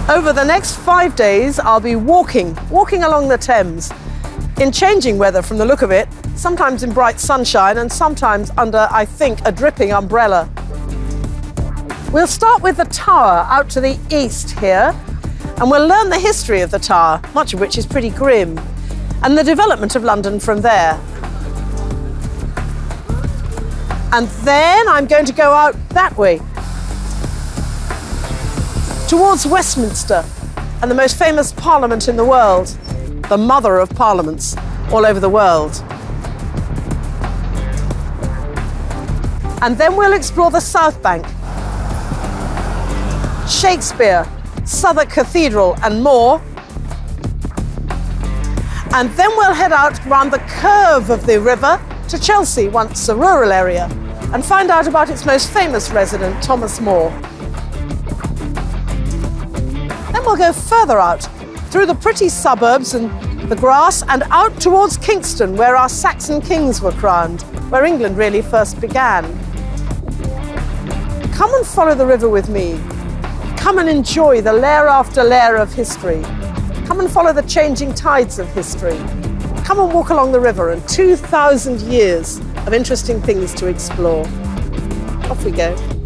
Over the next 5 days, I'll be walking along the Thames in changing weather from the look of it, sometimes in bright sunshine and sometimes under, I think, a dripping umbrella. We'll start with the Tower out to the east here, and we'll learn the history of the Tower, much of which is pretty grim, and the development of London from there. And then I'm going to go out that way, towards Westminster and the most famous parliament in the world, the mother of parliaments all over the world. And then we'll explore the South Bank, Shakespeare, Southwark Cathedral and more. And then we'll head out round the curve of the river to Chelsea, once a rural area, and find out about its most famous resident, Thomas More. Then we'll go further out, through the pretty suburbs and the grass, and out towards Kingston, where our Saxon kings were crowned, where England really first began. Come and follow the river with me. Come and enjoy the layer after layer of history. Come and follow the changing tides of history. Come and walk along the river and 2,000 years of interesting things to explore. Off we go.